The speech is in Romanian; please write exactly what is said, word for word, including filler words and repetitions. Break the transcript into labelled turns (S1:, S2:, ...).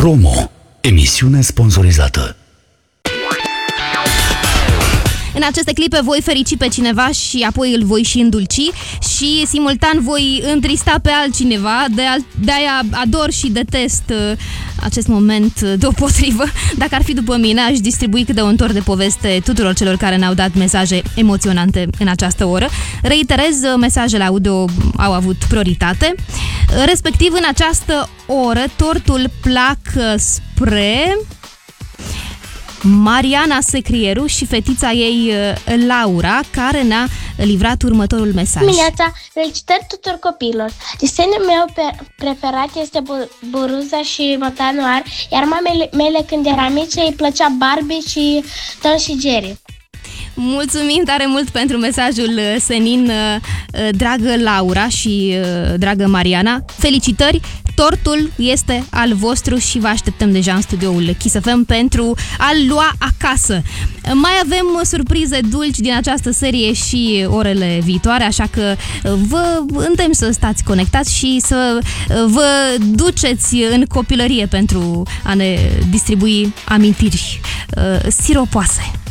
S1: Promo. Emisiune sponsorizată.
S2: În aceste clipe voi ferici pe cineva și apoi îl voi și îndulci și simultan voi întrista pe altcineva, de al- de-aia ador și detest uh, acest moment deopotrivă. Dacă ar fi după mine, aș distribui câte un tor de poveste tuturor celor care ne-au dat mesaje emoționante în această oră. Reiterez, mesajele audio au avut prioritate. Respectiv, în această oră, tortul plac spre Mariana Secrieru și fetița ei Laura, care ne-a livrat următorul mesaj.
S3: Dimineața, felicitări tuturor copiilor. Desenul meu preferat este Buruza și Motanul Ar, iar mamele mele când era mică îi plăcea Barbie și Tom și Jerry.
S2: Mulțumim tare mult pentru mesajul senin, dragă Laura și dragă Mariana. Felicitări! Tortul este al vostru și vă așteptăm deja în studioul Kiss F M pentru a-l lua acasă. Mai avem surprize dulci din această serie și orele viitoare, așa că vă îndemn să stați conectați și să vă duceți în copilărie pentru a ne distribui amintiri siropoase.